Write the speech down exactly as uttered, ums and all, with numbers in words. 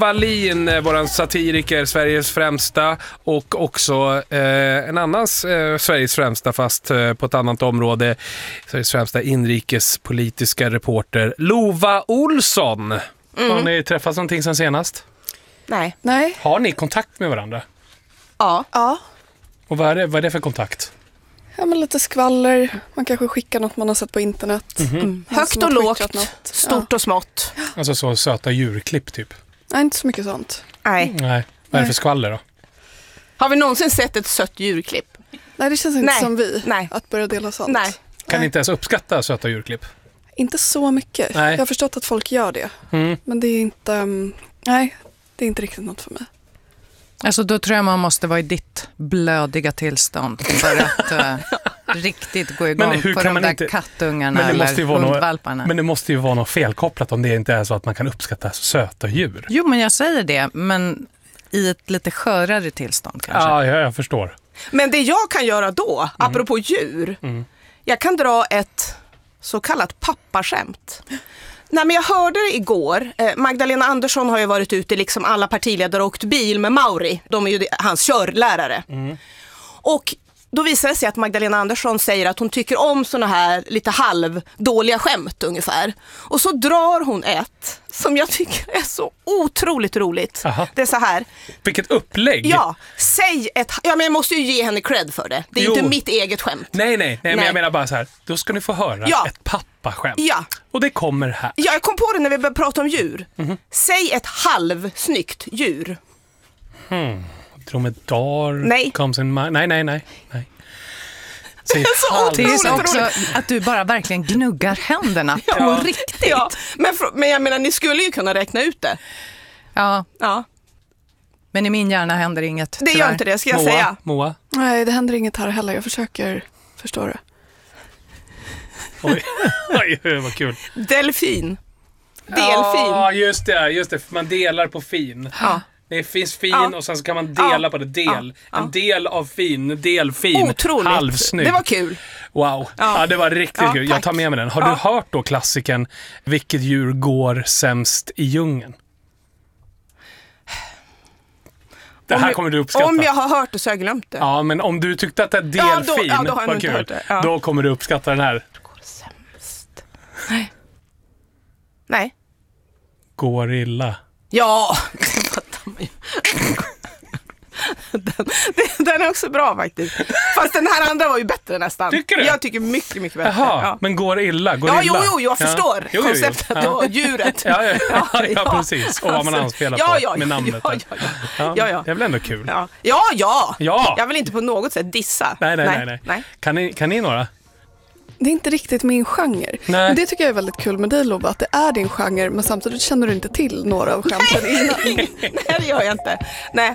Wallin, våran satiriker, Sveriges främsta, och också eh, en annan eh, Sveriges främsta, fast eh, på ett annat område, Sveriges främsta inrikespolitiska reporter Lova Olsson. Mm. Har ni träffat någonting sen senast? Nej. Nej. Har ni kontakt med varandra? Ja. Ja. Och vad är det, vad är det för kontakt? Ja, men lite skvaller. Man kanske skickar något man har sett på internet. Mm-hmm. Mm. Högt och lågt, stort ja. och smått. Alltså så söta djurklipp typ? Nej, inte så mycket sånt. Nej. Nej. Vad är det för skvaller då? Har vi någonsin sett ett sött djurklipp? Nej, det känns inte Nej. som vi. Nej. Att börja dela sånt. Nej. Kan ni inte ens uppskatta söta djurklipp? Inte så mycket. Nej. Jag har förstått att folk gör det. Mm. Men det är inte... Um, nej, det är inte riktigt något för mig. Alltså då tror jag man måste vara i ditt blödiga tillstånd för att uh, riktigt gå igång på de där inte... kattungarna men det eller hundvalparna. Något... Men det måste ju vara något felkopplat om det inte är så att man kan uppskatta söta djur. Jo, men jag säger det, men i ett lite skörare tillstånd kanske. Ja, jag, jag förstår. Men det jag kan göra då, mm. apropå djur, mm. jag kan dra ett så kallat pappaskämt. Nej, men jag hörde det igår. Eh, Magdalena Andersson har ju varit ute, liksom alla partiledare, och åkt bil med Mauri. De är ju hans körlärare. Mm. Och då visar det sig att Magdalena Andersson säger att hon tycker om såna här lite halvdåliga skämt ungefär. Och så drar hon ett som jag tycker är så otroligt roligt. Aha. Det är så här. Vilket upplägg. Ja, säg ett... Ja, men jag måste ju ge henne cred för det. Det är jo. inte mitt eget skämt. Nej, nej, nej, nej, men jag menar bara så här. Då ska ni få höra ja. ett pappaskämt. Ja. Och det kommer här. Ja, jag kom på det när vi började prata om djur. Mm-hmm. Säg ett halvsnyggt djur. Hmm. Dromedar. Nej. Comes in my... Nej, nej, nej. nej. Det är så otroligt det är också att du bara verkligen gnuggar händerna ja. på riktigt. Ja. Men, men jag menar, ni skulle ju kunna räkna ut det. Ja. Ja. Men i min hjärna händer inget. Det gör inte det, ska jag Moa, säga. Moa? Nej, det händer inget här heller. Jag försöker förstå det. Oj, Oj vad kul. Delfin. Delfin. Ja, just det. Just det. Man delar på fin. Ja. Det finns fin ja. och sen så kan man dela ja. på det. Del. Ja. En del av fin, delfin. Otroligt. Halvsnygg. Det var kul. Wow. Ja, ja det var riktigt ja, kul. Jag tar med mig den. Har ja. du hört då klassiken Vilket djur går sämst i djungeln? Det här om, kommer du uppskatta. Om jag har hört det så har jag glömt det. Ja, men om du tyckte att det är delfin ja, då, ja, då har var kul, det. Ja. då kommer du uppskatta den här. Det går sämst. Nej. Nej. Går illa. Ja, den, den är också bra faktiskt. Fast den här andra var ju bättre nästan. Tycker du? Jag tycker mycket, mycket bättre. Jaha, ja. men går illa? Går ja, illa? jo, jo, jag förstår ja. konceptet jo, jo, jo. och djuret. ja, ja, ja, ja, ja, precis. Och vad man anspelar ja, på ja, med namnet. Ja, ja, ja. Ja, ja. Det är väl ändå kul? Ja. Ja, ja, ja. Jag vill inte på något sätt dissa. Nej, nej, nej. nej. nej. nej. Kan, ni, kan ni några? Det är inte riktigt min genre. Nej. Men det tycker jag är väldigt kul med dig, Lova, att det är din genre, men samtidigt känner du inte till några av skämten innan. Nej, det gör jag inte. Nej.